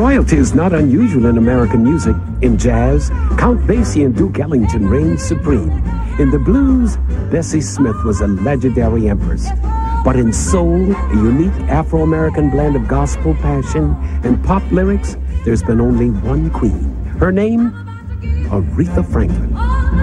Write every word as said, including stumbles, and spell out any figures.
Royalty is not unusual in American music. In jazz, Count Basie and Duke Ellington reigned supreme. In the blues, Bessie Smith was a legendary empress. But in soul, a unique Afro-American blend of gospel passion and pop lyrics, there's been only one queen. Her name, Aretha Franklin.